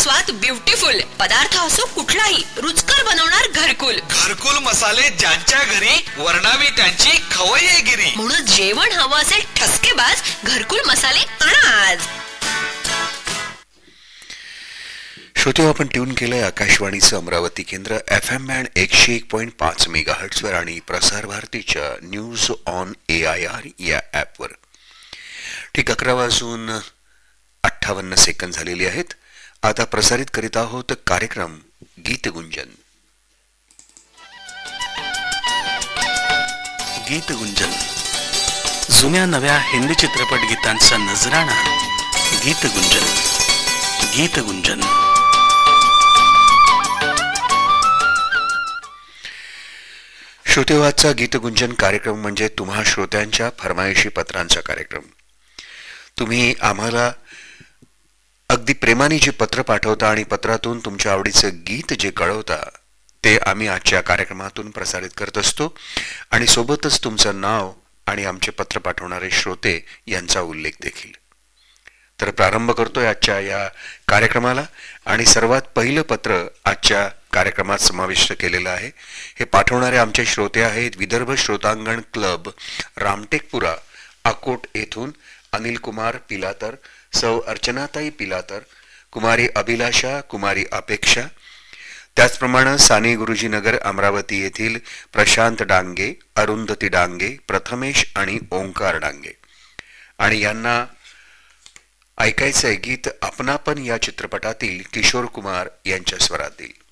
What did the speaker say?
स्वाद ब्युटिफुल. पदार्थ असो कुठलाही रुचकर बनवणार घरकुल. घरकुल मसाले ज्यांच्या घरी वर्णावी त्यांची खवय्येगिरी. म्हणून जेवण हवं असेल ठसकेबाज घरकुल मसाले आणा आज. श्रोते, आपण ट्यून केलंय आकाशवाणीचं अमरावती केंद्र FM बँड 101.5 मेगाहर्ट्झवर आणि प्रसार भारतीच्या न्यूज ऑन AIR या ॲपवर. ठीक 11:58 झालेली आहेत. आता प्रसारित करीत आहोत कार्यक्रम गीतगुंजन. गीतगुंजन, जुन्या नव्या हिंदी चित्रपट गीतांचा नजराणा. गीतगुंजन, गीतगुंजन. श्रोतेवादचा गीतगुंजन कार्यक्रम म्हणजे तुम्हा श्रोत्यांच्या फरमाईशी पत्रांचा कार्यक्रम. तुम्ही आम्हाला अगदी प्रेमाने जे पत्र पाठवता आणि पत्रातून तुमच्या आवडीचं गीत जे कळवता ते आम्ही आजच्या कार्यक्रमातून प्रसारित करत असतो आणि सोबतच तुमचं नाव आणि आमचे पत्र पाठवणारे श्रोते यांचा उल्लेख देखील. तर प्रारंभ करतोय आजच्या या कार्यक्रमाला आणि सर्वात पहिलं पत्र आजच्या कार्यक्रमात समाविष्ट केलेलं आहे. हे पाठवणारे आमचे श्रोते आहेत विदर्भ श्रोतांगण क्लब, रामटेकपुरा, अकोट येथून अनिल कुमार पिलातर, सौ अर्चनाताई पिलातर, कुमारी अभिलाषा, कुमारी अपेक्षा. त्याचप्रमाणे साने गुरुजीनगर अमरावती येथील प्रशांत डांगे, अरुंधती डांगे, प्रथमेश आणि ओंकार डांगे. आणि यांना ऐकायचंय गीत आपणापन या चित्रपटातील किशोर कुमार यांच्या स्वरातील.